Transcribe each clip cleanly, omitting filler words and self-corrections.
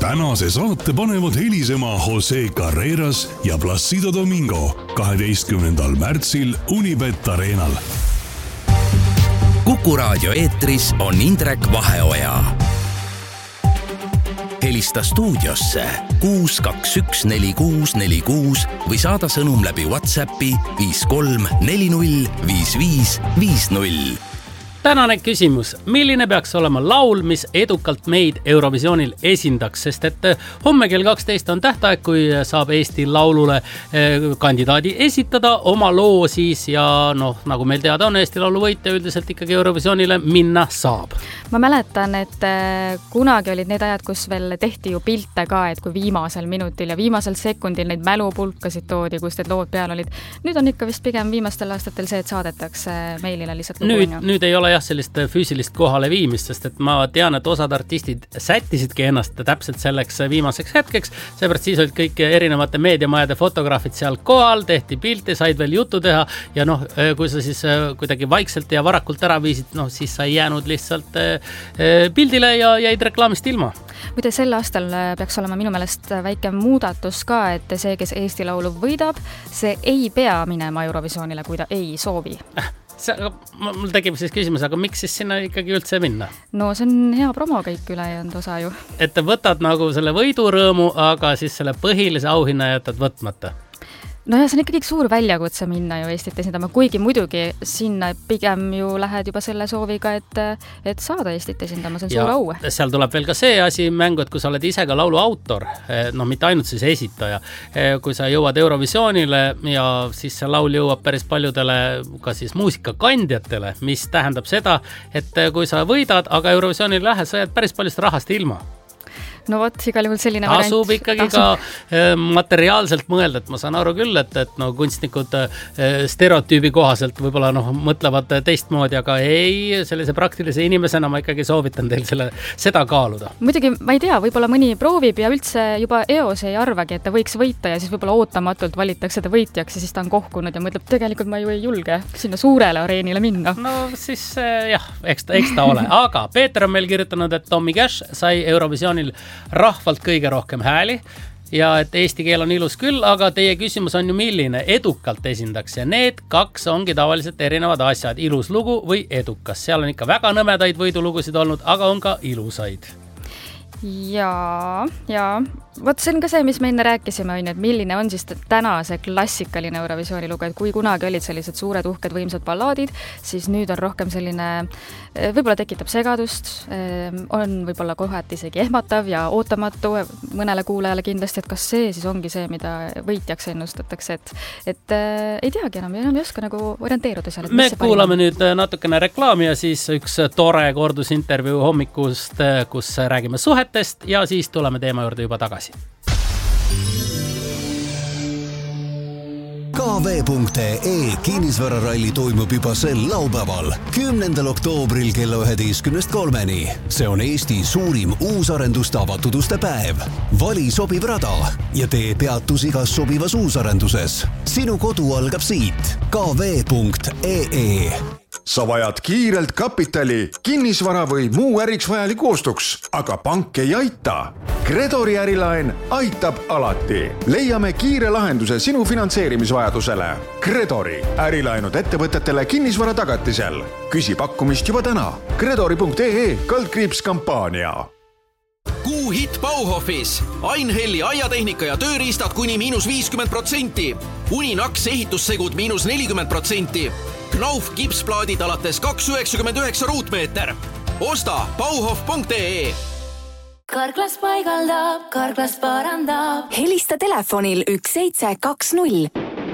tänase saate panevad helisema Jose Carreras ja Placido Domingo 12. märtsil Unibet Arenal. Kuku Raadio eetris on Indrek Vaheoja. Helista stuudiosse 6214646 või saada sõnum läbi WhatsAppi 53405550. Tänane küsimus, milline peaks olema laul, mis edukalt meid Eurovisioonil esindaks, sest et homme kell 12 on tähtaeg, kui saab Eesti Laulule kandidaadi esitada oma loo siis ja nagu meil teada on, Eesti Laulu võitja üldiselt ikkagi Eurovisioonile minna saab. Ma mäletan, et kunagi olid need ajad, kus veel tehti ju pilte ka, et kui viimasel minutil ja viimasel sekundil neid mälupulkasid toodi, kus need lood peal olid. Nüüd on ikka vist pigem viimastel aastatel see, et saadetakse meilile lihtsalt lugu. Nüüd ei ole sellist füüsilist kohale viimist, sest et ma tean, et osad artistid sättisidki ennast täpselt selleks viimaseks hetkeks, seepärast siis olid kõik erinevate meediamajade fotograafid seal kohal, tehti pilti, said veel juttu teha ja kui sa siis kuidagi vaikselt ja varakult ära viisid, siis sa ei jäänud lihtsalt pildile ja jäid reklaamist ilma. Muide, sel aastal peaks olema minu meelest väike muudatus ka, et see, kes Eesti Laulu võidab, see ei pea minema Eurovisioonile, kui ta ei soovi. Mul tekib siis küsimus, aga miks siis sinna ikkagi üldse minna? No see on hea promo kõik ülejäänud osa ju. Et võtad nagu selle võidurõõmu, aga siis selle põhilise auhinna jätad võtmata. No ja see on ikkagi suur väljakutse minna ju Eestit esindama, kuigi muidugi sinna pigem ju lähed juba selle sooviga, et saada Eestit esindama, see on suur au. Seal tuleb veel ka see asi mängu, et kui sa oled ise ka laulu autor, mitte ainult siis esitaja, kui sa jõuad Eurovisioonile ja siis see laul jõuab päris paljudele ka siis muusikakandjatele, mis tähendab seda, et kui sa võidad, aga Eurovisioonile lähed, sa jääd päris paljust rahast ilma. No vot, igal juhul selline tasub ikkagi ka materiaalselt mõelda, et ma saan aru küll, et kunstnikud stereotüübi kohaselt võib-olla mõtlevad teistmoodi, aga ei, sellise praktilise inimesena ma ikkagi soovitan teil seda kaaluda. Muidugi, ma ei tea, võib-olla mõni proovib ja üldse juba eos ei arvagi, et ta võiks võita ja siis võib-olla ootamatult valitakse ta võitjaks ja siis ta on kohkunud ja mõtleb, tegelikult ma ju ei julge sinna suurele areenile minna. No siis jah, eks ta ole. Aga Peeter on meil kirjutanud, et Tommy Cash sai Eurovisioonil rahvalt kõige rohkem hääli ja et eesti keel on ilus küll, aga teie küsimus on ju milline edukalt esindaks ja need kaks ongi tavaliselt erinevad asjad, ilus lugu või edukas. Seal on ikka väga nõmedaid võidulugusid olnud, aga on ka ilusaid. Ja vot see on ka see, mis me enne rääkisime, et milline on siis täna see klassikaline Eurovisiooni lugu, et kui kunagi olid sellised suured, uhked, võimsad ballaadid, siis nüüd on rohkem selline, võib-olla tekitab segadust, on võib-olla kohati isegi ehmatav ja ootamatu mõnele kuulajale kindlasti, et kas see siis ongi see, mida võitjaks ennustatakse, et ei teagi enam ei oska nagu orienteeruda seal. Me kuulame nüüd natukene reklaami ja siis üks tore kordusintervjuu hommikust, kus räägime suhetest ja siis tuleme teema juurde juba tagasi. KV.ee kinnisvararalli toimub juba sel laupäeval, 10. oktoobril kella 11:03. See on Eesti suurim uusarenduste avatuduste päev. Vali sobiv rada ja tee peatus igas sobivas uusarenduses. Sinu kodu algab siit. KV.ee Sa vajad kiirelt kapitali, kinnisvara või muu äriks vajaliku ostuks, aga pank ei aita. Credori ärilaen aitab alati. Leiame kiire lahenduse sinu finantseerimisvajadusele. Credori ärilaenud ettevõtetele kinnisvara tagatisel. Küsi pakkumist juba täna. Credori.ee/kampaania. Kuu hit Bauhofis. Ainhelli aiatehnika ja tööriistad kuni -50%. Uninaks ehitussegud -40%. Knauf kipsplaadid alates 2,99 ruutmeeter. Osta bauhof.ee. Karklas paigaldab, Karklas parandab. Helista telefonil 1720.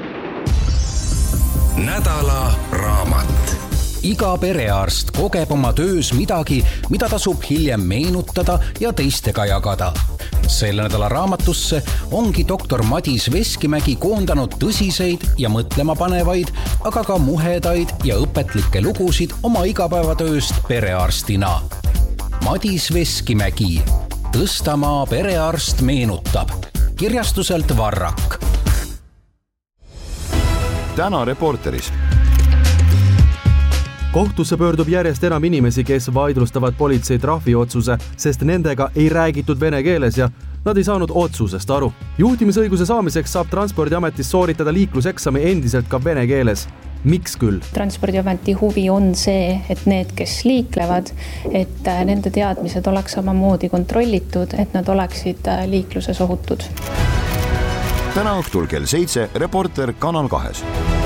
Nädala raamat. Iga perearst kogeb oma töös midagi, mida tasub hiljem meenutada ja teistega jagada. Selle nädala raamatusse ongi doktor Madis Veskimägi koondanud tõsiseid ja mõtlema panevaid, aga ka muhedaid ja õpetlikke lugusid oma igapäevatööst perearstina. Madis Veskimägi. Tõstamaa perearst meenutab. Kirjastuselt Varrak. Täna Reporteris. Kohtusse pöördub järjest enam inimesi, kes vaidlustavad politsei trahviotsuse, sest nendega ei räägitud vene keeles ja nad ei saanud otsusest aru. Juhtimisõiguse saamiseks saab Transpordiametis sooritada liikluseksami endiselt ka vene keeles. Miks küll? Transpordiameti huvi on see, et need, kes liiklevad, et nende teadmised oleks samamoodi kontrollitud, et nad oleksid liikluses ohutud. Täna õhtul kell 7 Reporter Kanal 2.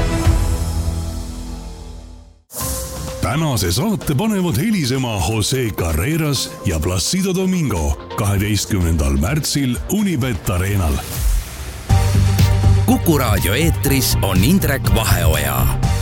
Tänase saate panevad helisema Jose Carreras ja Placido Domingo 12. märtsil Unibet Arenal. Kuku raadio eetris on Indrek Vaheoja.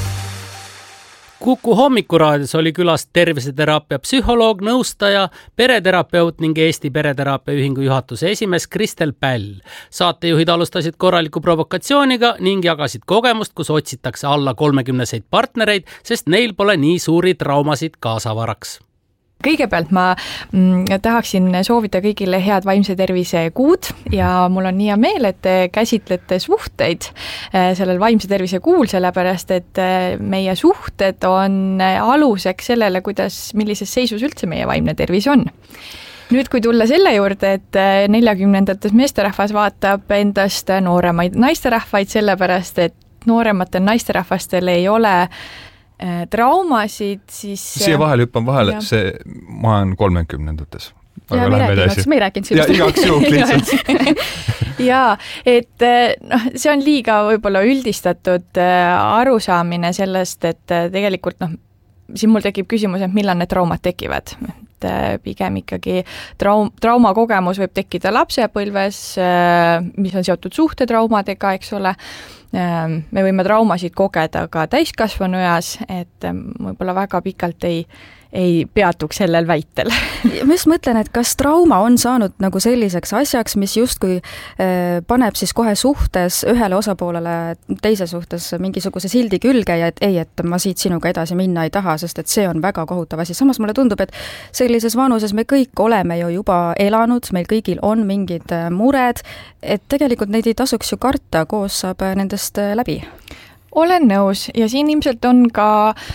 Kuku hommikuraadios oli külas terviseteraapia psühholoog, nõustaja, pereterapeut ning Eesti Pereteraapia Ühingu juhatuse esimees Kristel Päll. Saatejuhid alustasid korraliku provokatsiooniga ning jagasid kogemust, kus otsitakse alla 30-seid partnereid, sest neil pole nii suuri traumasid kaasavaraks. Kõigepealt ma tahaksin soovida kõigile head vaimse tervise kuud ja mul on nii hea meel, et te käsitlete suhteid sellel vaimse tervise kuul, sellepärast et meie suhted on aluseks sellele, millises seisus üldse meie vaimne tervis on. Nüüd, kui tulla selle juurde, et 40-ndates meesterahvas vaatab endast nooremaid naisterahvaid, sellepärast et noorematel naisterahvastel ei ole traumasid, siis... Siia vahel hüppan vahele, ma olen 30-ndates. Ja me ei rääkinud sellest. Ja igaks juhul lihtsalt. Ja, et see on liiga võib-olla üldistatud arusaamine sellest, et tegelikult siin mul tekib küsimus, et millal need traumad tekivad. Pigem ikkagi traumakogemus võib tekkida lapsepõlves, mis on seotud suhtetraumadega, eks ole. Me võime traumasid kogeda ka täiskasvanu eas, et võib-olla väga pikalt ei peatuks sellel väitel. Ma just mõtlen, et kas trauma on saanud nagu selliseks asjaks, mis justkui paneb siis kohe suhtes ühele osapoolele teise suhtes mingisuguse sildi külge ja et ei, et ma siit sinuga edasi minna ei taha, sest et see on väga kohutav asi. Samas mulle tundub, et sellises vanuses me kõik oleme ju juba elanud, meil kõigil on mingid mured, et tegelikult neid ei tasuks ju karta, koos saab nendest läbi. Olen nõus ja siin ilmselt on ka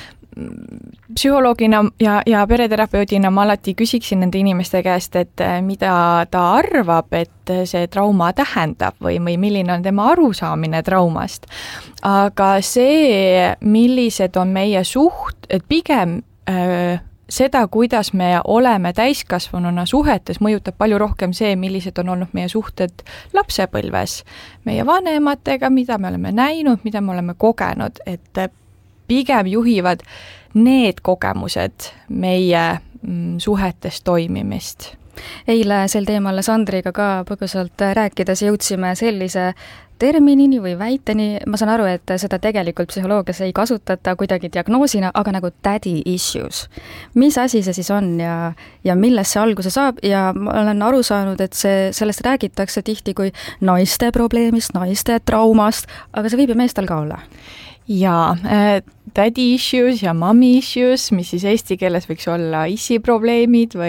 psühholoogina ja pereterapeudina ma alati küsiksin nende inimeste käest, et mida ta arvab, et see trauma tähendab või milline on tema arusaamine traumast. Aga see, millised on meie et pigem seda, kuidas me oleme täiskasvanuna suhetes, mõjutab palju rohkem see, millised on olnud meie suhted lapsepõlves, meie vanematega, mida me oleme näinud, mida me oleme kogenud, et pigem juhivad need kogemused meie suhetes toimimist. Eile sel teemal Sandriga ka põgusalt rääkides jõudsime sellise terminini või väiteni, ma saan aru, et seda tegelikult psühholoogias ei kasutata kuidagi diagnoosina, aga nagu daddy issues. Mis asi see siis on ja millest see alguse saab ja ma olen aru saanud, et sellest räägitakse tihti kui naiste probleemist, naiste traumast, aga see võib ju meestel ka olla. Ja daddy issues ja mommy issues, mis siis eesti keeles võiks olla issi probleemid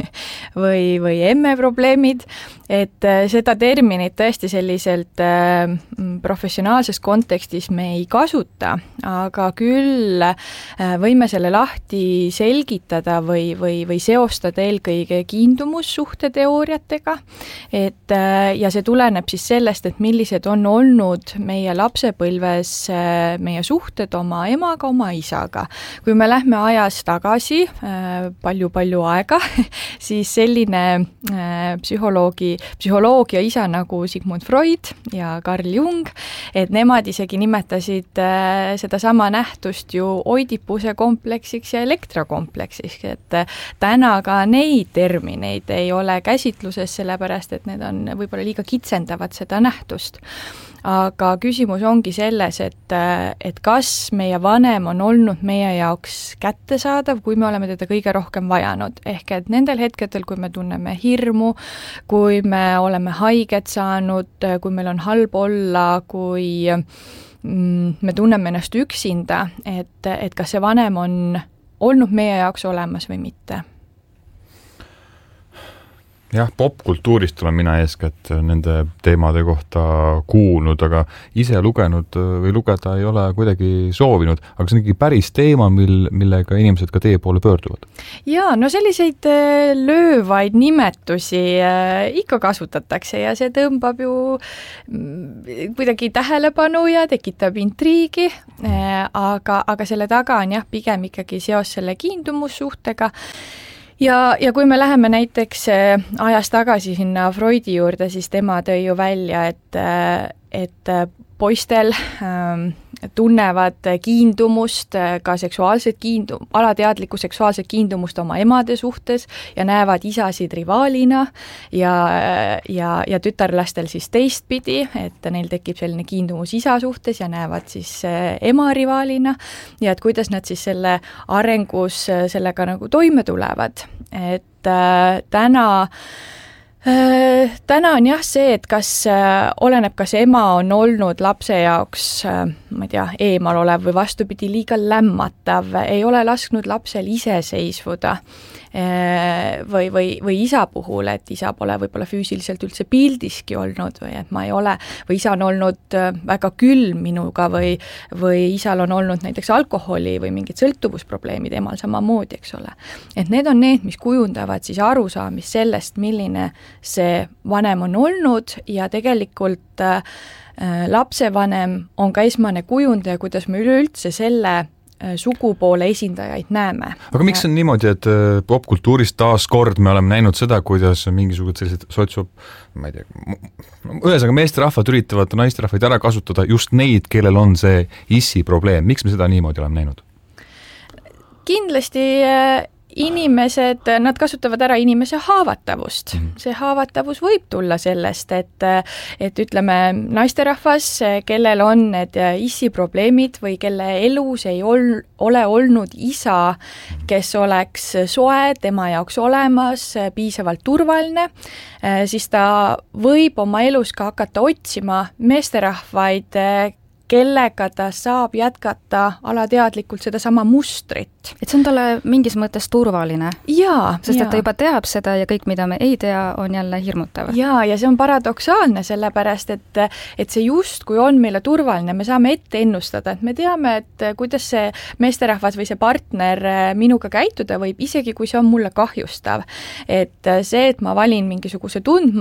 või emme probleemid, et seda terminit tõesti selliselt professionaalses kontekstis me ei kasuta, aga küll võime selle lahti selgitada või seostada eelkõige kiindumussuhte teooriatega, ja see tuleneb siis sellest, et millised on olnud meie lapsepõlves meie suhted oma emaga, oma isaga. Kui me lähme ajas tagasi palju aega, siis selline psühholoogia isa nagu Sigmund Freud ja Carl Jung, et nemad isegi nimetasid seda sama nähtust ju Oidipuse kompleksiks ja elektrakompleksiks, et täna ka neid termineid ei ole käsitluses, sellepärast et need on võib-olla liiga kitsendavad seda nähtust. Aga küsimus ongi selles, et kas meie vanem on olnud meie jaoks kättesaadav, kui me oleme teda kõige rohkem vajanud. Ehk et nendel hetkedel, kui me tunneme hirmu, kui me oleme haiget saanud, kui meil on halb olla, kui me tunneme ennast üksinda, et kas see vanem on olnud meie jaoks olemas või mitte. jah, popkultuurist olen mina eeskätt nende teemade kohta kuulnud, aga ise lugenud või lugeda ei ole kuidagi soovinud, aga see on ikkagi päris teema, millega inimesed ka teie poole pöörduvad. Jaa, no selliseid löövaid nimetusi ikka kasutatakse ja see tõmbab ju kuidagi tähelepanu ja tekitab intriigi, aga selle taga on jah, pigem ikkagi seos selle kiindumussuhtega. Ja kui me läheme näiteks ajas tagasi sinna Freudi juurde, siis tema tõi ju välja, et poistel tunnevad kiindumust, ka alateadlikku seksuaalset kiindumust oma emade suhtes ja näevad isasid rivaalina ja tütarlastel siis teistpidi, et neil tekib selline kiindumus isa suhtes ja näevad siis ema rivaalina ja et kuidas nad siis selle arengus sellega nagu toime tulevad. Et täna on jah see, et oleneb, kas ema on olnud lapse jaoks, ma ei tea, eemal olev või vastupidi liiga lämmatav, ei ole lasknud lapsel iseseisvuda või isa puhul, et isa pole võib-olla füüsiliselt üldse pildiski olnud või et ma ei ole, või isa on olnud väga külm minuga või isal on olnud näiteks alkoholi või mingid sõltuvusprobleemid, emal samamoodi, eks ole. Et need on need, mis kujundavad siis arusaamist sellest, milline see vanem on olnud ja tegelikult lapsevanem on ka esmane kujundaja, kuidas me üleüldse selle sugupoole esindajaid näeme. Aga miks on niimoodi, et popkultuuris taas kord me oleme näinud seda, kuidas mingisugused sellised ma ei tea, ühesõnaga meesterahvad üritavad naisterahvaid ära kasutada just neid, kellel on see issi probleem. Miks me seda niimoodi oleme näinud? Kindlasti inimesed, nad kasutavad ära inimese haavatavust. See haavatavus võib tulla sellest, et ütleme naisterahvas, kellel on need issi probleemid või kelle elus ei ole olnud isa, kes oleks soe, tema jaoks olemas, piisavalt turvaline, siis ta võib oma elus ka hakata otsima meesterahvaid, kellega ta saab jätkata alateadlikult seda sama mustrit. Et see on talle mingis mõttes turvaline. Jaa. Sest et ta juba teab seda ja kõik, mida me ei tea, on jälle hirmutav. Jaa, ja see on paradoksaalne sellepärast, et see just, kui on meile turvaline, me saame ette ennustada, et me teame, et kuidas see meesterahvas või see partner minuga käituda võib, isegi kui see on mulle kahjustav. Et see, et ma valin mingisuguse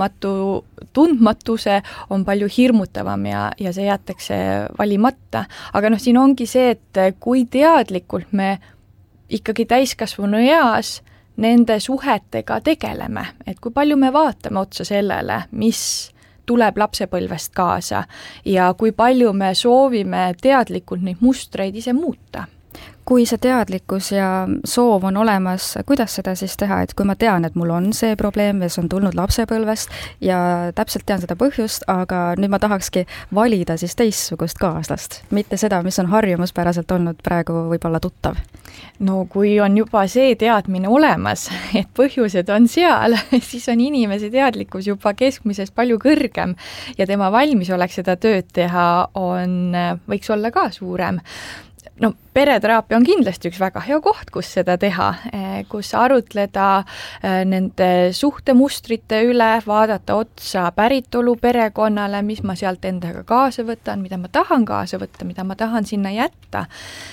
tundmatuse, on palju hirmutavam ja see jätakse valimata, aga siin ongi see, et kui teadlikult me ikkagi täiskasvanu eas nende suhetega tegeleme, et kui palju me vaatame otsa sellele, mis tuleb lapsepõlvest kaasa ja kui palju me soovime teadlikult neid mustreid ise muuta. Kui see teadlikkus ja soov on olemas, kuidas seda siis teha, et kui ma tean, et mul on see probleem, mis on tulnud lapsepõlvest ja täpselt tean seda põhjust, aga nüüd ma tahakski valida siis teistsugust kaaslast, mitte seda, mis on harjumuspäraselt olnud praegu võib-olla tuttav? No kui on juba see teadmine olemas, et põhjused on seal, siis on inimese teadlikkus juba keskmisest palju kõrgem ja tema valmisolek seda tööd teha võiks olla ka suurem. No, pereteraapia on kindlasti üks väga hea koht, kus seda teha, kus arutleda nende suhtemustrite üle, vaadata otsa päritolu perekonnale, mis ma sealt endaga kaasa võtan, mida ma tahan kaasa võtta, mida ma tahan sinna jätta.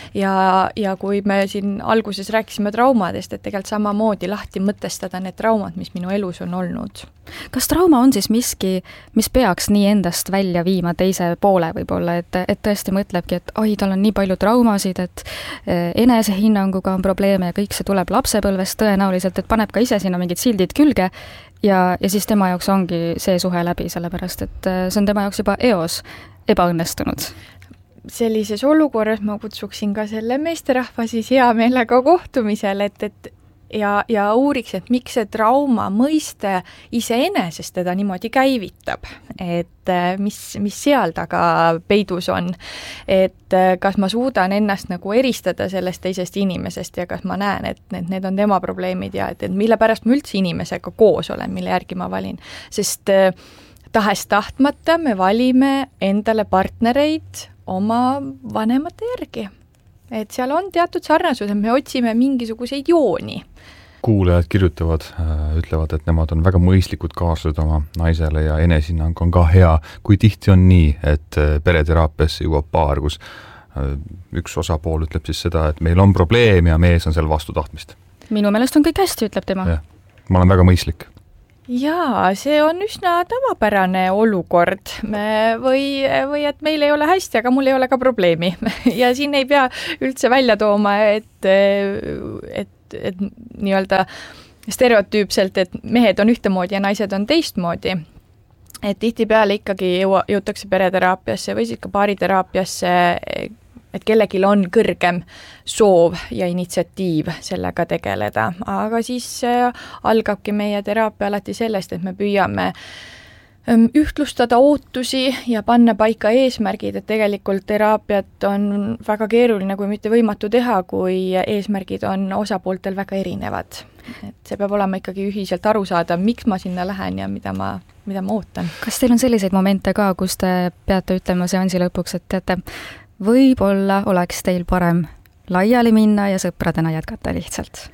Ja kui me siin alguses rääkisime traumadest, et tegelikult samamoodi lahti mõtestada need traumad, mis minu elus on olnud. Kas trauma on siis miski, mis peaks nii endast välja viima teise poole võib-olla, et tõesti mõtlebki, et oi, tal on nii palju traumasid, et enesehinnanguga on probleeme ja kõik see tuleb lapsepõlvest tõenäoliselt, et paneb ka ise sinna mingid sildid külge ja siis tema jaoks ongi see suhe läbi, sellepärast et see on tema jaoks juba eos ebaõnnestunud. Sellises olukorras ma kutsuksin ka selle meesterahva siis hea meelega kohtumisel, ja uuriks, et miks see trauma mõiste iseenesest teda niimoodi käivitab, et mis seal taga peidus on, et kas ma suudan ennast nagu eristada sellest teisest inimesest ja kas ma näen, et need on tema probleemid ja et mille pärast ma üldse inimesega koos olen, mille järgi ma valin, sest tahes tahtmata me valime endale partnereid oma vanemate järgi. Et seal on teatud sarnasused, me otsime mingisuguseid jooni. kuulajad kirjutavad, ütlevad, et nemad on väga mõistlikud kaaslased oma naisele ja enesehinnang on ka hea. Kui tihti on nii, et pereteraapiasse jõuab paar, kus üks osapool ütleb siis seda, et meil on probleem ja mees on seal vastu tahtmist? Minu meelest on kõik hästi, ütleb tema. Ja, ma olen väga mõistlik. Jaa, see on üsna tavapärane olukord või et meil ei ole hästi, aga mul ei ole ka probleemi. Ja siin ei pea üldse välja tooma, et nii-öelda stereotüüpselt, et mehed on ühtemoodi ja naised on teistmoodi. Et tihtipeale ikkagi jõutakse pereteraapiasse või siis ka paariteraapiasse, et kellegil on kõrgem soov ja initsiatiiv sellega tegeleda. Aga siis algabki meie teraapia alati sellest, et me püüame ühtlustada ootusi ja panna paika eesmärgid, et tegelikult teraapiat on väga keeruline, kui mitte võimatu teha, kui eesmärgid on osapooltel väga erinevad. Et see peab olema ikkagi ühiselt aru saada, miks ma sinna lähen ja mida ma ootan. Kas teil on selliseid momente ka, kus te peate ütlema seansi lõpuks, et teate, võib-olla oleks teil parem laiali minna ja sõpradena jätkata lihtsalt?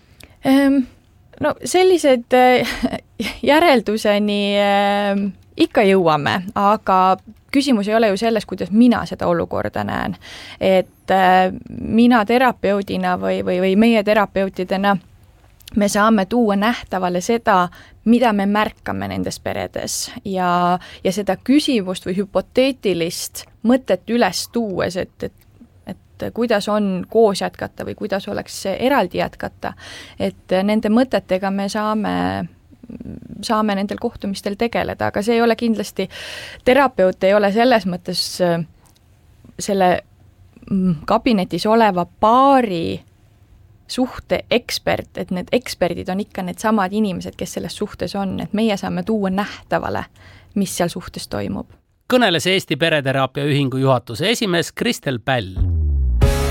No sellised järelduseni ikka jõuame, aga küsimus ei ole ju selles, kuidas mina seda olukorda näen. Et mina terapeudina või meie terapeutidena me saame tuua nähtavale seda, mida me märkame nendes peredes ja seda küsimust või hüpoteetilist mõtet üles tuues, et kuidas on koos jätkata või kuidas oleks eraldi jätkata. Et nende mõtetega me saame nendel kohtumistel tegeleda, aga see ei ole kindlasti, terapeut ei ole selles mõttes selle kabinetis oleva paari suhte ekspert, et need eksperdid on ikka need samad inimesed, kes selles suhtes on, et meie saame tuua nähtavale, mis seal suhtes toimub. Kõneles Eesti Pereteraapia Ühingu juhatuse esimees Kristel Päll.